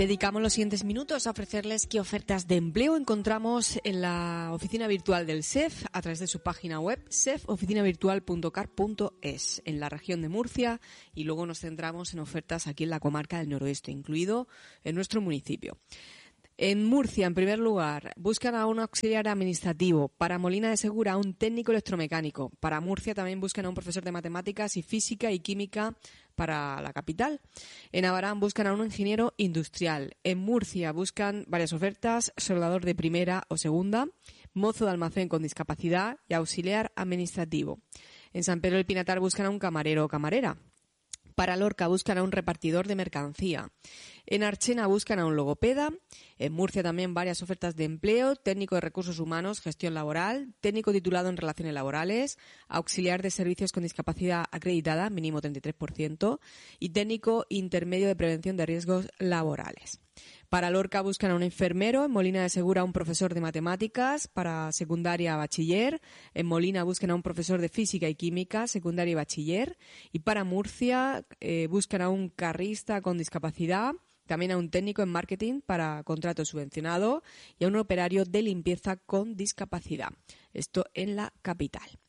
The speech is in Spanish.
Dedicamos los siguientes minutos a ofrecerles qué ofertas de empleo encontramos en la oficina virtual del SEF a través de su página web sefoficinavirtual.car.es en la región de Murcia, y luego nos centramos en ofertas aquí en la comarca del Noroeste, incluido en nuestro municipio. En Murcia, en primer lugar, buscan a un auxiliar administrativo. Para Molina de Segura, a un técnico electromecánico. Para Murcia también buscan a un profesor de matemáticas y física y química para la capital. En Abarán buscan a un ingeniero industrial. En Murcia buscan varias ofertas: soldador de primera o segunda, mozo de almacén con discapacidad y auxiliar administrativo. En San Pedro del Pinatar buscan a un camarero o camarera. Para Lorca buscan a un repartidor de mercancía. En Archena buscan a un logopeda. En Murcia también varias ofertas de empleo: técnico de recursos humanos, gestión laboral, técnico titulado en relaciones laborales, auxiliar de servicios con discapacidad acreditada, mínimo 33%, y técnico intermedio de prevención de riesgos laborales. Para Lorca buscan a un enfermero. En Molina de Segura, un profesor de matemáticas para secundaria bachiller. En Molina buscan a un profesor de física y química, secundaria y bachiller. Y para Murcia buscan a un carrista con discapacidad, también a un técnico en marketing para contrato subvencionado y a un operario de limpieza con discapacidad. Esto en la capital.